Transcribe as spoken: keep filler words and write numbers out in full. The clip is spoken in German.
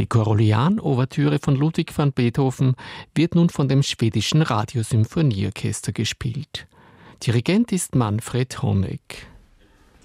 Die Korolian-Ouvertüre von Ludwig van Beethoven wird nun von dem schwedischen Radiosymphonieorchester gespielt. Dirigent ist Manfred Honeck.